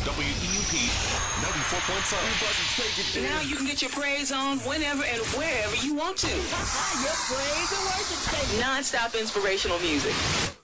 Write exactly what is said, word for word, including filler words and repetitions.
W E U P ninety-four point five. Now you can get your praise on whenever and wherever you want to. Your praise and worship station. Non-stop inspirational music.